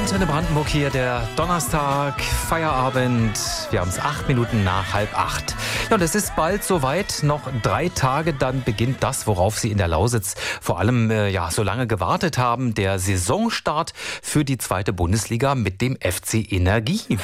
Antenne Brandenburg hier, der Donnerstag, Feierabend. Wir haben es 8 Minuten nach 7:30. Ja, und es ist bald soweit. Noch 3 Tage, dann beginnt das, worauf Sie in der Lausitz vor allem so lange gewartet haben. Der Saisonstart für die 2. Bundesliga mit dem FC Energie.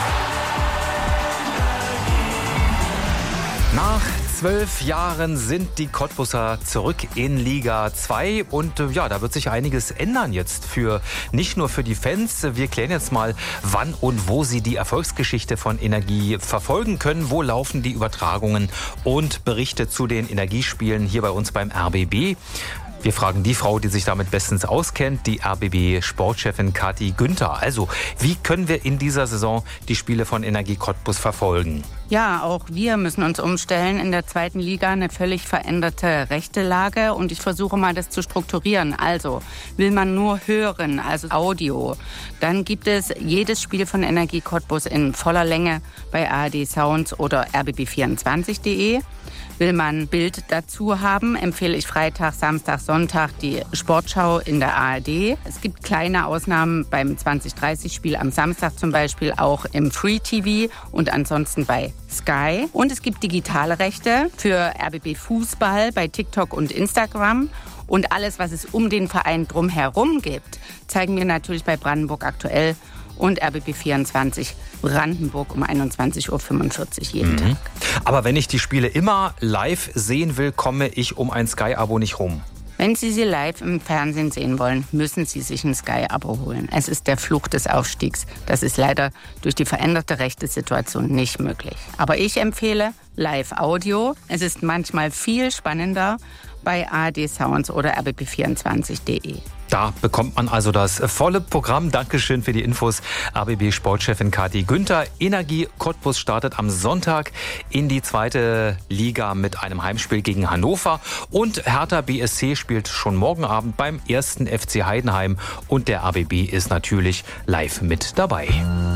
Nach 12 Jahren sind die Cottbusser zurück in Liga 2 und da wird sich einiges ändern jetzt nicht nur für die Fans. Wir klären jetzt mal, wann und wo Sie die Erfolgsgeschichte von Energie verfolgen können. Wo laufen die Übertragungen und Berichte zu den Energiespielen hier bei uns beim RBB? Wir fragen die Frau, die sich damit bestens auskennt, die RBB-Sportchefin Kathi Günther. Also, wie können wir in dieser Saison die Spiele von Energie Cottbus verfolgen? Ja, auch wir müssen uns umstellen. In der 2. Liga eine völlig veränderte Rechtelage. Und ich versuche mal, das zu strukturieren. Also, will man nur hören, also Audio, dann gibt es jedes Spiel von Energie Cottbus in voller Länge bei ARD Sounds oder rbb24.de. Will man Bild dazu haben, empfehle ich Freitag, Samstag, Sonntag die Sportschau in der ARD. Es gibt kleine Ausnahmen beim 20:30-Spiel am Samstag zum Beispiel auch im Free TV und ansonsten bei Sky. Und es gibt digitale Rechte für RBB Fußball bei TikTok und Instagram. Und alles, was es um den Verein drumherum gibt, zeigen wir natürlich bei Brandenburg aktuell und RBB24 Brandenburg um 21:45 Uhr jeden Tag. Aber wenn ich die Spiele immer live sehen will, komme ich um ein Sky-Abo nicht rum. Wenn Sie sie live im Fernsehen sehen wollen, müssen Sie sich ein Sky-Abo holen. Es ist der Fluch des Aufstiegs. Das ist leider durch die veränderte Rechtesituation nicht möglich. Aber ich empfehle Live-Audio. Es ist manchmal viel spannender bei ARD Sounds oder rbb24.de. Da bekommt man also das volle Programm. Dankeschön für die Infos, RBB-Sportchefin Kathi Günther. Energie Cottbus startet am Sonntag in die 2. Liga mit einem Heimspiel gegen Hannover. Und Hertha BSC spielt schon morgen Abend beim 1. FC Heidenheim. Und der RBB ist natürlich live mit dabei.